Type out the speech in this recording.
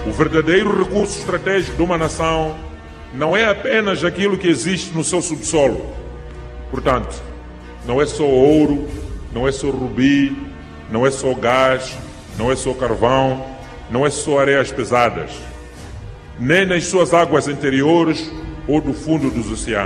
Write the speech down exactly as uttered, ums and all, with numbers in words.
O verdadeiro recurso estratégico de uma nação não é apenas aquilo que existe no seu subsolo. Portanto, não é só ouro, não é só rubi, não é só gás, não é só carvão, não é só areias pesadas, nem nas suas águas interiores ou do fundo dos oceanos.